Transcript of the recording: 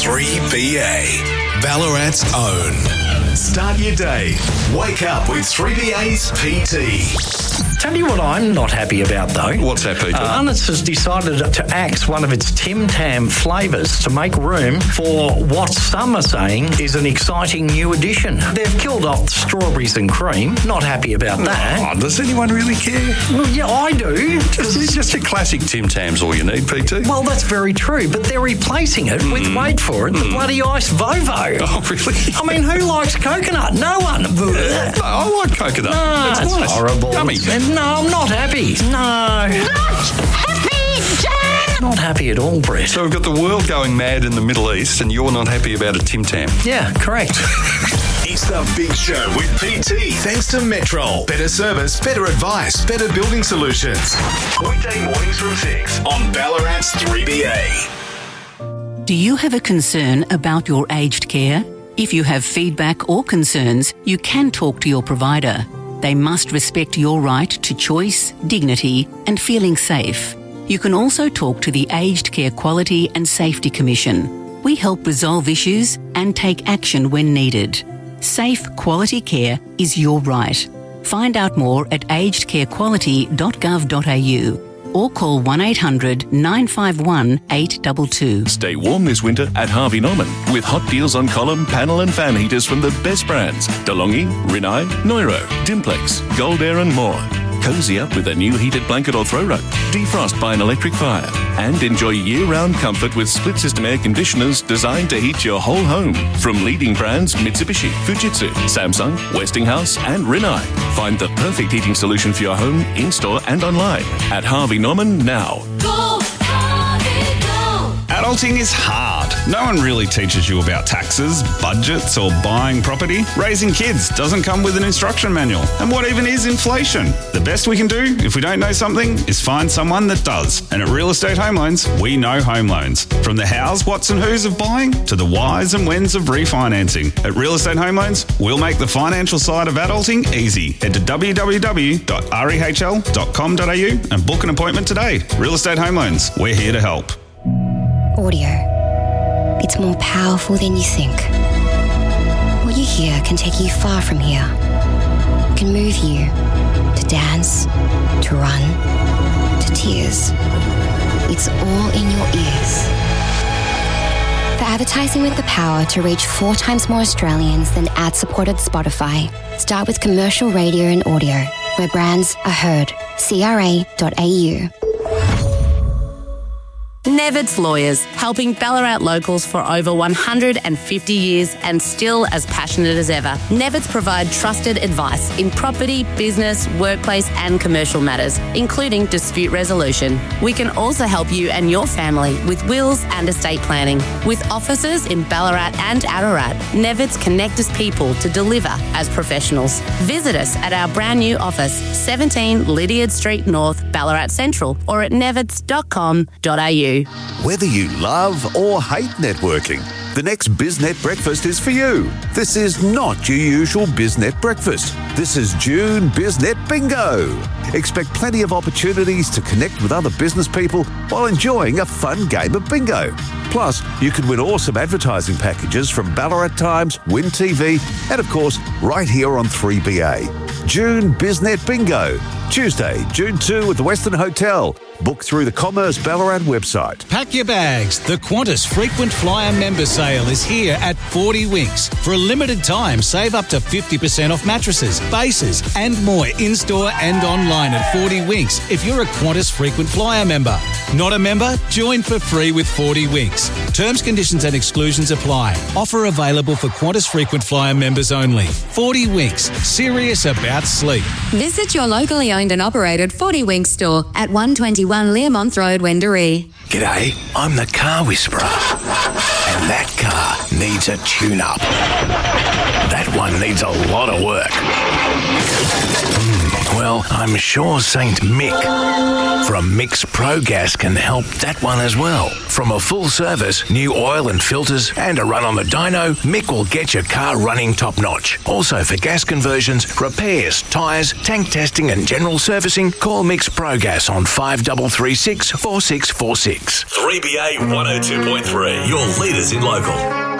3BA, Ballarat's own. Start your day. Wake up with 3BA's PT. Tell you what I'm not happy about, though. What's that, Peter? Arnott's has decided to axe one of its Tim Tam flavours to make room for what some are saying is an exciting new addition. They've killed off strawberries and cream. Not happy about that. Oh, does anyone really care? Well, yeah, I do. It's just a classic Tim Tam's all you need, PT. Well, that's very true, but they're replacing it with, wait for it, the bloody iced Vovo. Oh, really? I mean, who likes coconut? No one. No, I like coconut. No, it's it's nice. horrible. Yummy. No, I'm not happy. No. Not happy, Dad! Not happy at all, Brett. So we've got the world going mad in the Middle East and you're not happy about a Tim Tam. Yeah, correct. It's the Big Show with PT. Thanks to Metrol. Better service, better advice, better building solutions. Weekday mornings from 6 on Ballarat's 3BA. Do you have a concern about your aged care? If you have feedback or concerns, you can talk to your provider. They must respect your right to choice, dignity, and feeling safe. You can also talk to the Aged Care Quality and Safety Commission. We help resolve issues and take action when needed. Safe, quality care is your right. Find out more at agedcarequality.gov.au or call 1800 951 822. Stay warm this winter at Harvey Norman with hot deals on column, panel and fan heaters from the best brands. DeLonghi, Rinnai, Neuro, Dimplex, Gold Air and more. Cozy up with a new heated blanket or throw rug. Defrost by an electric fire. And enjoy year-round comfort with split-system air conditioners designed to heat your whole home. From leading brands Mitsubishi, Fujitsu, Samsung, Westinghouse and Rinnai. Find the perfect heating solution for your home, in-store and online at Harvey Norman now. Go, Harvey, go! Adulting is hard. No one really teaches you about taxes, budgets or buying property. Raising kids doesn't come with an instruction manual. And what even is inflation? The best we can do, if we don't know something, is find someone that does. And at Real Estate Home Loans, we know home loans. From the hows, whats and whos of buying to the whys and whens of refinancing. At Real Estate Home Loans, we'll make the financial side of adulting easy. Head to www.rehl.com.au and book an appointment today. Real Estate Home Loans, we're here to help. Audio. It's more powerful than you think. What you hear can take you far from here. It can move you to dance, to run, to tears. It's all in your ears. For advertising with the power to reach 4 times more Australians than ad-supported Spotify, start with commercial radio and audio, where brands are heard. CRA.au. Nevids Lawyers, helping Ballarat locals for over 150 years and still as passionate as ever. Nevids provide trusted advice in property, business, workplace and commercial matters, including dispute resolution. We can also help you and your family with wills and estate planning. With offices in Ballarat and Ararat, Nevids connect as people to deliver as professionals. Visit us at our brand new office, 17 Lydiard Street North, Ballarat Central, or at nevids.com.au. Whether you love or hate networking, the next BizNet breakfast is for you. This is not your usual BizNet breakfast. This is June BizNet Bingo. Expect plenty of opportunities to connect with other business people while enjoying a fun game of bingo. Plus, you can win awesome advertising packages from Ballarat Times, Win TV, and of course, right here on 3BA. June BizNet Bingo. Tuesday, June 2 at the Western Hotel. Book through the Commerce Ballarat website. Pack your bags. The Qantas Frequent Flyer member sale is here at 40 Winks. For a limited time, save up to 50% off mattresses, bases and more in-store and online at 40 Winks if you're a Qantas Frequent Flyer member. Not a member? Join for free with 40 Winks. Terms, conditions and exclusions apply. Offer available for Qantas Frequent Flyer members only. 40 Winks. Serious about sleep. Visit your locally owned and operated 40 Winks store at 121 Learmonth Road, Wendouree. G'day, I'm the car whisperer. And that car needs a tune-up. That one needs a lot of work. Well, I'm sure Saint Mick from Mick's Pro Gas can help that one as well. From a full service, new oil and filters, and a run on the dyno, Mick will get your car running top notch. Also for gas conversions, repairs, tyres, tank testing and general servicing, call Mick's ProGas on 5336 4646. 3BA 102.3, your leaders in local.